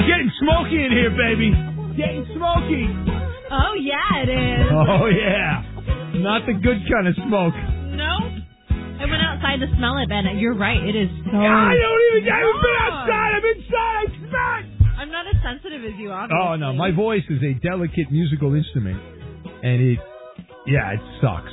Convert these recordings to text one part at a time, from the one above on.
getting smoky in here, baby. Getting smoky. Oh, yeah, it is. Oh, yeah. Not the good kind of smoke. Nope. I went outside to smell it, Ben. You're right. It is so... I haven't been outside. I'm inside. I smell it. I'm not as sensitive as you, obviously. Oh, no. My voice is a delicate musical instrument. And it sucks.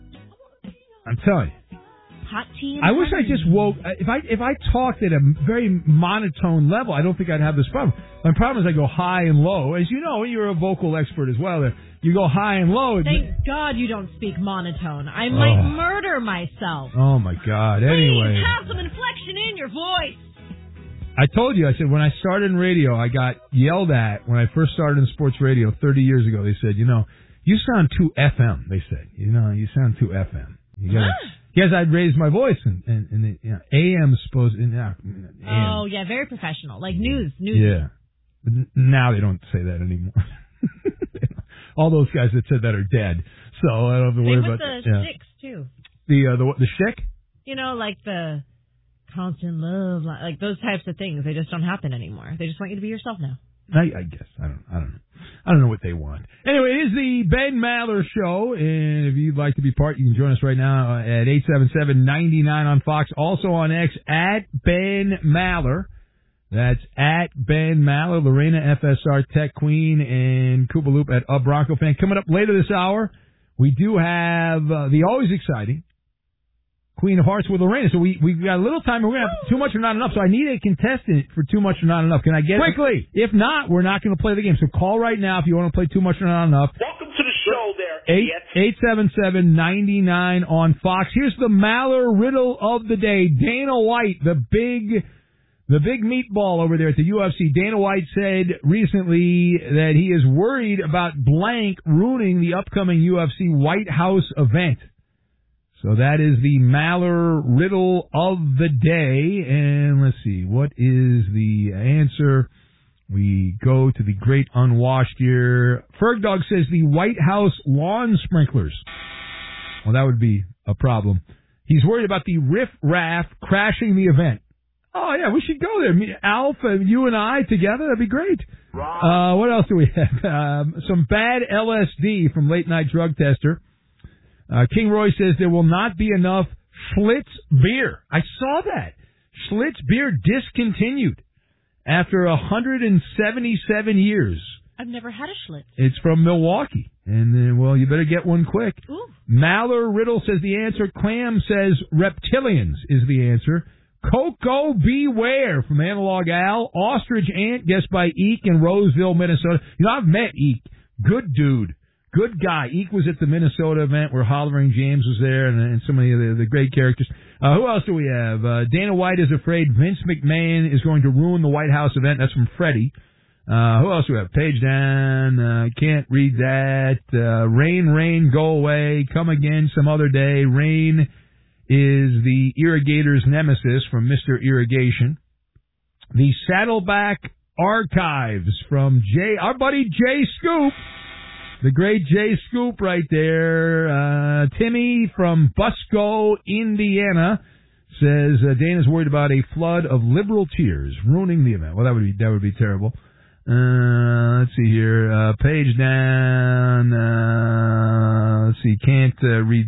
I'm telling you. Hot tea. I wish I just woke. If I talked at a very monotone level, I don't think I'd have this problem. My problem is I go high and low. As you know, you're a vocal expert as well. You go high and low. Thank God you don't speak monotone. I might murder myself. Oh my God. Anyway, please have some inflection in your voice. I told you. I said when I started in radio, I got yelled at when I first started in sports radio 30 years ago. They said, you sound too FM. They said, you sound too FM. You gotta. Yes, I'd raised my voice, and AM supposed. AM. Oh, yeah, very professional, like news. Yeah, but now they don't say that anymore. All those guys that said that are dead, so I don't have to worry about that. Same with the chicks too. The shtick? Like the constant love, like those types of things. They just don't happen anymore. They just want you to be yourself now. I guess. I don't know. I don't know what they want. Anyway, it is the Ben Maller Show, and if you'd like to be part, you can join us right now at 877-99 on Fox. Also on X, at Ben Maller. That's at Ben Maller, Lorena FSR Tech Queen, and Koopa Loop at A Bronco Fan. Coming up later this hour, we do have the always exciting Queen of Hearts with Lorena. So we've got a little time, and we're going to have Too Much or Not Enough. So I need a contestant for Too Much or Not Enough. Can I get quickly? If not, we're not going to play the game. So call right now if you want to play Too Much or Not Enough. Welcome to the show there, idiot. 877-99 on Fox. Here's the Maller riddle of the day. Dana White, the big meatball over there at the UFC. Dana White said recently that he is worried about blank ruining the upcoming UFC White House event. So that is the Maller riddle of the day. And let's see, what is the answer? We go to the great unwashed here. Fergdog says the White House lawn sprinklers. Well, that would be a problem. He's worried about the riff-raff crashing the event. Oh, yeah, we should go there. Alf, you and I together, that'd be great. What else do we have? Some bad LSD from Late Night Drug Tester. King Roy says there will not be enough Schlitz beer. I saw that. Schlitz beer discontinued after 177 years. I've never had a Schlitz. It's from Milwaukee. And then, well, you better get one quick. Ooh. Maller Riddle says the answer. Clam says reptilians is the answer. Coco Beware from Analog Al. Ostrich Ant, guessed by Eek in Roseville, Minnesota. I've met Eek. Good dude. Good guy. Eek was at the Minnesota event where Hollering James was there and so many of the great characters. Who else do we have? Dana White is afraid Vince McMahon is going to ruin the White House event. That's from Freddie. Who else do we have? Page down. Can't read that. Rain, go away. Come again some other day. Rain is the irrigator's nemesis from Mr. Irrigation. The Saddleback Archives from our buddy Jay Scoop. The great Jay Scoop right there. Timmy from Busco, Indiana says Dana's worried about a flood of liberal tears ruining the event. Well, that would be terrible. Let's see here. Page down. Let's see. Can't read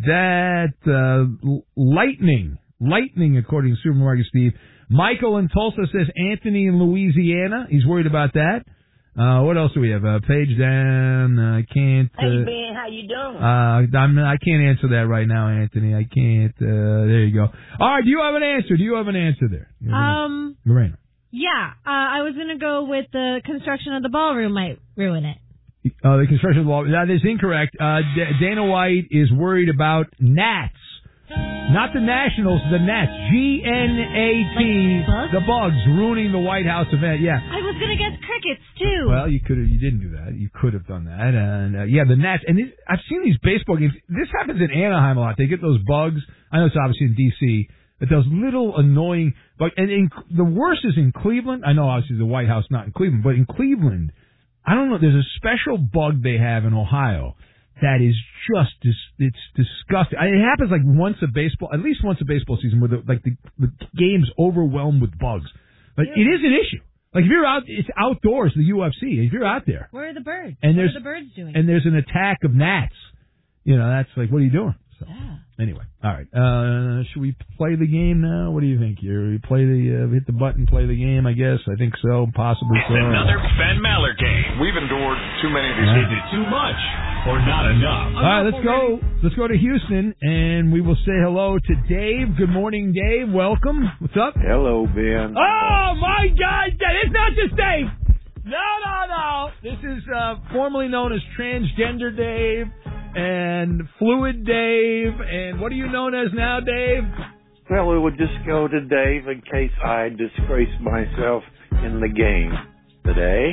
that. Lightning, according to Supermarket Steve. Michael in Tulsa says Anthony in Louisiana. He's worried about that. What else do we have? Page down. Can't. Hey Ben, how you doing? I can't answer that right now, Anthony. I can't. There you go. All right. Do you have an answer there? Lorena. Yeah. I was gonna go with the construction of the ballroom might ruin it. The construction of the ballroom. That is incorrect. Dana White is worried about gnats. Not the Nationals, the gnats. G-N-A-T, like the bugs ruining the White House event. Yeah. I was going to guess crickets, too. Well, you didn't do that. You could have done that. And, the gnats. And I've seen these baseball games. This happens in Anaheim a lot. They get those bugs. I know it's obviously in D.C., but those little annoying bugs. And the worst is in Cleveland. I know, obviously, the White House not in Cleveland, but in Cleveland, I don't know, there's a special bug they have in Ohio that is just, it's disgusting. It happens like at least once a baseball season where the game's overwhelmed with bugs. But it is an issue. Like if you're out, it's outdoors, the UFC. If you're out there, where are the birds? And what are the birds doing? And there's an attack of gnats. That's like, what are you doing? So, Anyway, all right. Should we play the game now? What do you think? You play hit the button, play the game. I guess. I think so. Possibly so. Another Ben Maller game. We've endured too many of these. Is it too much or not enough? All right, let's go. Let's go to Houston, and we will say hello to Dave. Good morning, Dave. Welcome. What's up? Hello, Ben. Oh my God! It's not just Dave. No. This is formerly known as Transgender Dave and Fluid Dave. And what are you known as now, Dave? Well, it would just go to Dave in case I disgrace myself in the game today.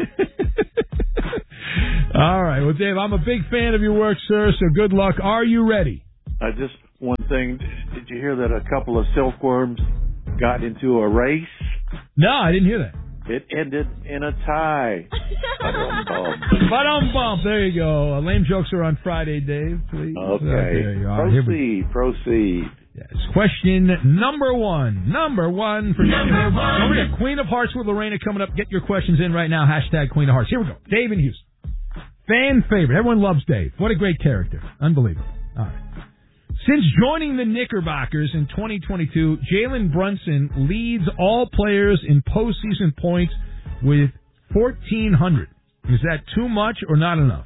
All right. Well, Dave, I'm a big fan of your work, sir, so good luck. Are you ready? Just one thing. Did you hear that a couple of silkworms got into a race? No, I didn't hear that. It ended in a tie. Ba-dum-bump. There you go. Lame jokes are on Friday, Dave, please. Okay. There you are. Proceed. Yes. Question number one. Number one for Number one. Over here, Queen of Hearts with Lorena coming up. Get your questions in right now. # Queen of Hearts. Here we go. Dave in Houston. Fan favorite. Everyone loves Dave. What a great character. Unbelievable. All right. Since joining the Knickerbockers in 2022, Jalen Brunson leads all players in postseason points with 1,400. Is that too much or not enough?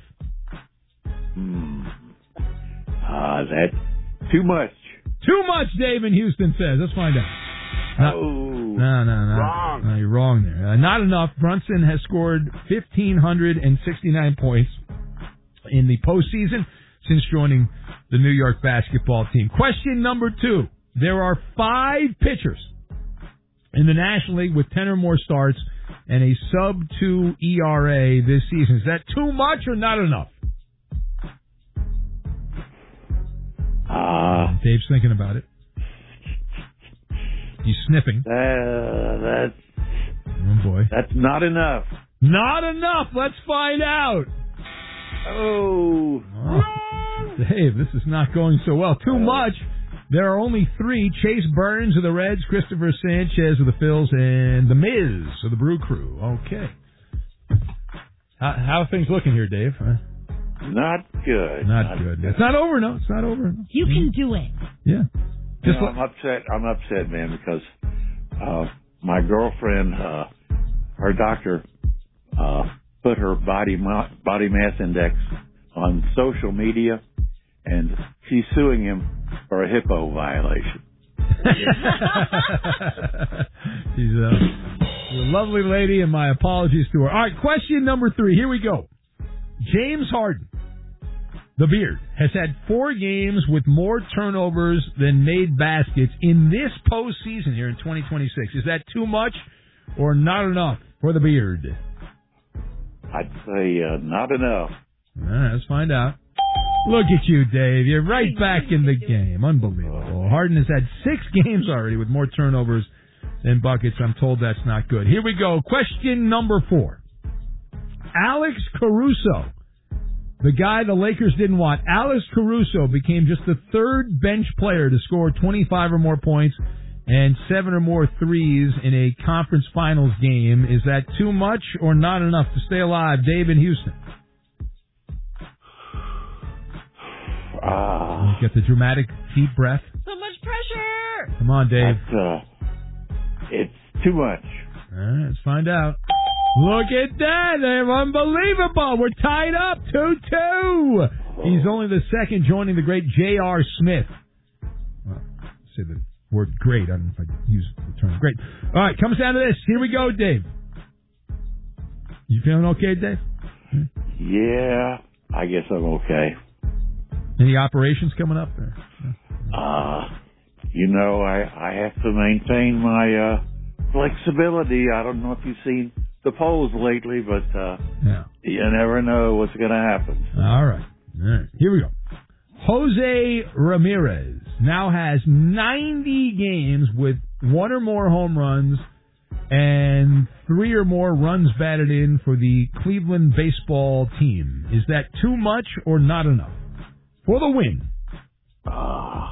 That's too much. Too much, Dave in Houston says. Let's find out. No. Wrong. No, you're wrong there. Not enough. Brunson has scored 1,569 points in the postseason since joining the New York basketball team. Question number 2. There are 5 pitchers in the National League with 10 or more starts and a sub-2 ERA this season. Is that too much or not enough? Dave's thinking about it. He's sniffing. Oh, boy. That's not enough. Not enough. Let's find out. Oh. Dave, this is not going so well. Too much. There are only 3. Chase Burns of the Reds, Christopher Sanchez of the Phils, and The Miz of the Brew Crew. Okay. How are things looking here, Dave? Not good. Not good. It's not over, no. It's not over. No. You can do it. Yeah. I'm upset, man, because my girlfriend, her doctor, put her body mass index on social media, and she's suing him for a HIPAA violation. She's a lovely lady, and my apologies to her. All right, question number 3. Here we go. James Harden, the Beard, has had 4 games with more turnovers than made baskets in this postseason here in 2026. Is that too much or not enough for the Beard? I'd say not enough. All right, let's find out. Look at you, Dave. You're right back in the game. Unbelievable. Harden has had 6 games already with more turnovers than buckets. I'm told that's not good. Here we go. Question number 4. Alex Caruso, the guy the Lakers didn't want. Alex Caruso became just the 3rd bench player to score 25 or more points and 7 or more threes in a conference finals game. Is that too much or not enough to stay alive? Dave in Houston. Get the dramatic deep breath. So much pressure. Come on, Dave. It's too much. All right, let's find out. Look at that. They're unbelievable. We're tied up 2-2. He's only the second joining the great J.R. Smith. Well, say the word great. I don't know if I use the term great. All right, comes down to this. Here we go, Dave. You feeling okay, Dave? Yeah, I guess I'm okay. Any operations coming up there? I have to maintain my flexibility. I don't know if you've seen the polls lately, but you never know what's going to happen. All right. Here we go. Jose Ramirez now has 90 games with 1 or more home runs and 3 or more runs batted in for the Cleveland baseball team. Is that too much or not enough for the win?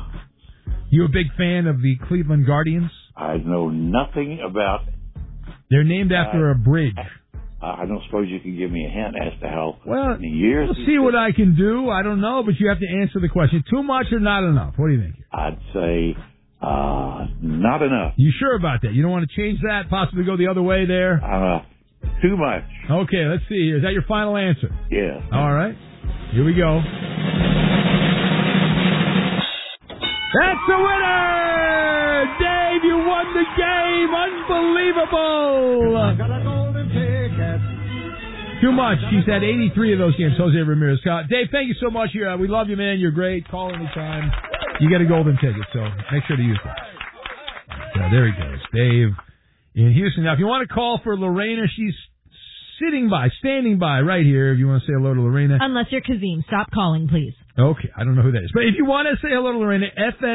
You a big fan of the Cleveland Guardians? I know nothing about They're named after a bridge. I don't suppose you can give me a hint as to how many Well, years. we'll see what I can do. I don't know, but you have to answer the question. Too much or not enough? What do you think? I'd say not enough. You sure about that? You don't want to change that? Possibly go the other way there? Too much. Okay, let's see here. Is that your final answer? Yeah. All right. Here we go. That's the winner! Dave, you won the game! Unbelievable! Too much. He's had 83 of those games, Jose Ramirez. Dave, thank you so much. We love you, man. You're great. Call anytime. You get a golden ticket, so make sure to use it. So there he goes. Dave in Houston. Now, if you want to call for Lorena, she's standing by right here if you want to say hello to Lorena. Unless you're Kazim. Stop calling, please. Okay, I don't know who that is. But if you want to say hello to Lorena, FS